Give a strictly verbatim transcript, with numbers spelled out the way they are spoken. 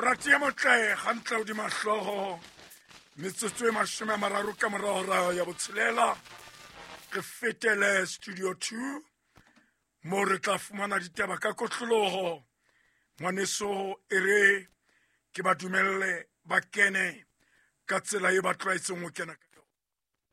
Morati ya motle gantle o di mahlogo metsotso e mashome a mararo ka morahora ya botshelela re fetele studio two mo re tla fumana ditaba ka kotloloho ngwaneso ere ke ba dumelle ba kene ka tsela e ba tlwaetseng ho kena